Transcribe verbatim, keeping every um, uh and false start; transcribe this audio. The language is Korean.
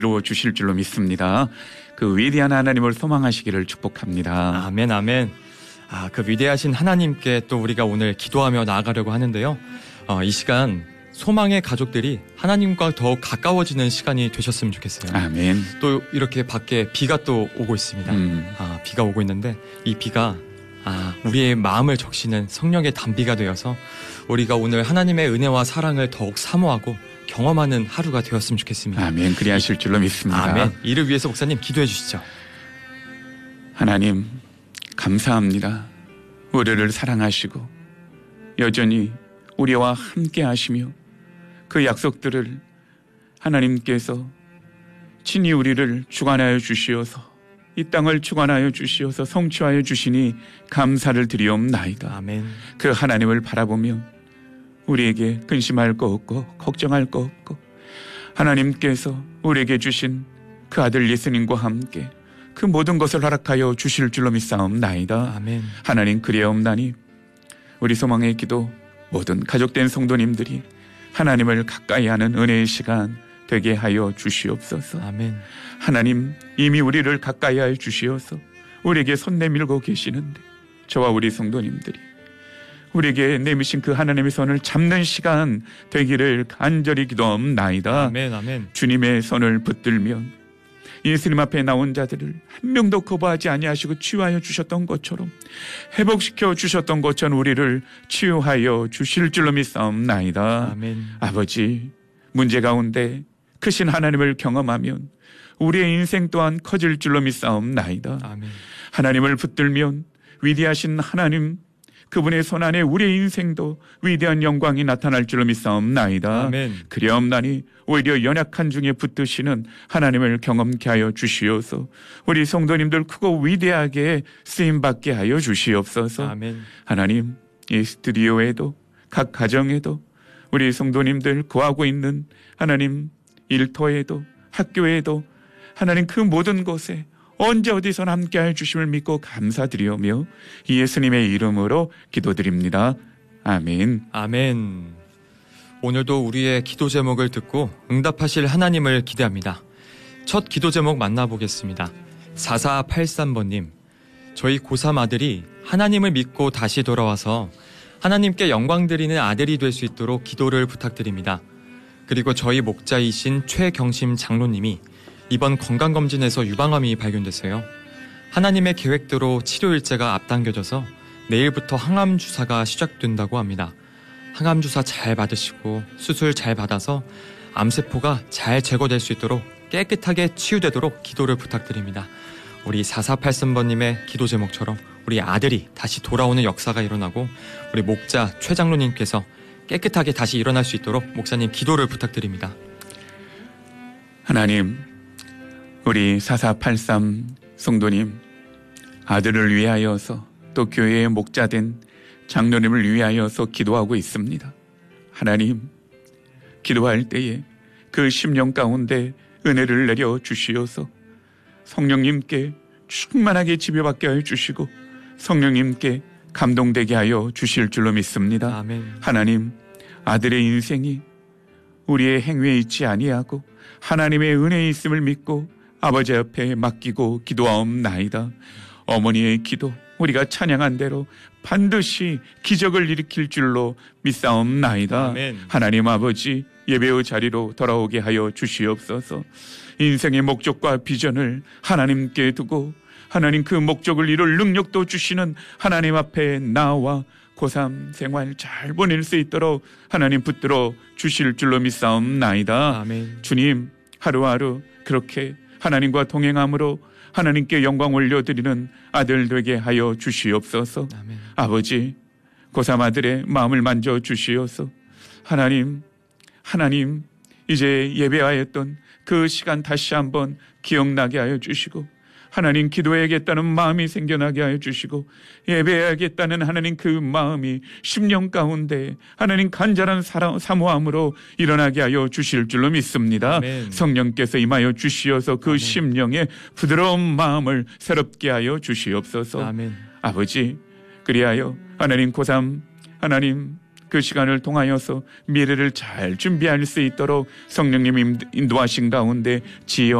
이루어 주실 줄로 믿습니다. 그 위대한 하나님을 소망하시기를 축복합니다. 아멘, 아멘. 아, 그 위대하신 하나님께 또 우리가 오늘 기도하며 나아가려고 하는데요. 어, 이 시간 소망의 가족들이 하나님과 더욱 가까워지는 시간이 되셨으면 좋겠어요. 아멘. 또 이렇게 밖에 비가 또 오고 있습니다. 음. 아, 비가 오고 있는데 이 비가 아, 우리의 마음을 적시는 성령의 단비가 되어서 우리가 오늘 하나님의 은혜와 사랑을 더욱 사모하고 경험하는 하루가 되었으면 좋겠습니다. 아멘. 그리하실 줄로 믿습니다. 아멘. 이를 위해서 목사님 기도해 주시죠. 하나님 감사합니다. 우리를 사랑하시고 여전히 우리와 함께 하시며 그 약속들을 하나님께서 친히 우리를 주관하여 주시어서 이 땅을 주관하여 주시어서 성취하여 주시니 감사를 드리옵나이다. 아멘. 그 하나님을 바라보면 우리에게 근심할 거 없고 걱정할 거 없고 하나님께서 우리에게 주신 그 아들 예수님과 함께 그 모든 것을 허락하여 주실 줄로 믿사옵나이다. 아멘. 하나님 그리하옵나니 우리 소망의 기도 모든 가족된 성도님들이 하나님을 가까이 하는 은혜의 시간 되게 하여 주시옵소서. 아멘. 하나님 이미 우리를 가까이 하여 주시어서 우리에게 손 내밀고 계시는데 저와 우리 성도님들이 우리에게 내미신 그 하나님의 손을 잡는 시간 되기를 간절히 기도하옵나이다. 아멘, 아멘. 주님의 손을 붙들면 예수님 앞에 나온 자들을 한 명도 거부하지 아니하시고 치유하여 주셨던 것처럼 회복시켜 주셨던 것처럼 우리를 치유하여 주실 줄로 믿사옵나이다. 아멘. 아버지 문제 가운데 크신 하나님을 경험하면 우리의 인생 또한 커질 줄로 믿사옵나이다. 아멘. 하나님을 붙들면 위대하신 하나님 그분의 손 안에 우리의 인생도 위대한 영광이 나타날 줄로 믿사옵나이다. 아멘. 그리하옵나니 오히려 연약한 중에 붙드시는 하나님을 경험케 하여 주시어서 우리 성도님들 크고 위대하게 쓰임받게 하여 주시옵소서. 아멘. 하나님 이 스튜디오에도 각 가정에도 우리 성도님들 거하고 있는 하나님 일터에도 학교에도 하나님 그 모든 곳에 언제 어디서나 함께하여 주심을 믿고 감사드리오며 예수님의 이름으로 기도드립니다. 아멘. 아멘. 오늘도 우리의 기도 제목을 듣고 응답하실 하나님을 기대합니다. 첫 기도 제목 만나보겠습니다. 사사팔삼 번님, 저희 고삼 아들이 하나님을 믿고 다시 돌아와서 하나님께 영광 드리는 아들이 될 수 있도록 기도를 부탁드립니다. 그리고 저희 목자이신 최경심 장로님이 이번 건강검진에서 유방암이 발견됐어요. 하나님의 계획대로 치료일자가 앞당겨져서 내일부터 항암 주사가 시작된다고 합니다. 항암 주사 잘 받으시고 수술 잘 받아서 암세포가 잘 제거될 수 있도록 깨끗하게 치유되도록 기도를 부탁드립니다. 우리 사사팔삼 번님의 기도 제목처럼 우리 아들이 다시 돌아오는 역사가 일어나고 우리 목자 최 장로님께서 깨끗하게 다시 일어날 수 있도록 목사님 기도를 부탁드립니다. 하나님 우리 사사팔삼 성도님 아들을 위하여서 또 교회의 목자된 장로님을 위하여서 기도하고 있습니다. 하나님 기도할 때에 그 심령 가운데 은혜를 내려 주시어서 성령님께 충만하게 지배받게 하여 주시고 성령님께 감동되게 하여 주실 줄로 믿습니다. 아멘. 하나님 아들의 인생이 우리의 행위에 있지 아니하고 하나님의 은혜에 있음을 믿고 아버지 앞에 맡기고 기도하옵나이다. 어머니의 기도 우리가 찬양한 대로 반드시 기적을 일으킬 줄로 믿사옵나이다. 아멘. 하나님 아버지 예배의 자리로 돌아오게 하여 주시옵소서. 인생의 목적과 비전을 하나님께 두고 하나님 그 목적을 이룰 능력도 주시는 하나님 앞에 나와 고삼 생활 잘 보낼 수 있도록 하나님 붙들어 주실 줄로 믿사옵나이다. 아멘. 주님 하루하루 그렇게 하나님과 동행함으로 하나님께 영광 올려드리는 아들 되게 하여 주시옵소서. 아멘. 아버지 고삼 아들의 마음을 만져 주시어서 하나님 하나님 이제 예배하였던 그 시간 다시 한번 기억나게 하여 주시고 하나님 기도해야겠다는 마음이 생겨나게 하여 주시고 예배해야겠다는 하나님 그 마음이 심령 가운데 하나님 간절한 사랑, 사모함으로 일어나게 하여 주실 줄로 믿습니다. 아멘. 성령께서 임하여 주시어서 그 아멘. 심령의 부드러운 마음을 새롭게 하여 주시옵소서. 아멘. 아버지 그리하여 하나님 고삼 하나님 그 시간을 통하여서 미래를 잘 준비할 수 있도록 성령님 인도하신 가운데 지혜와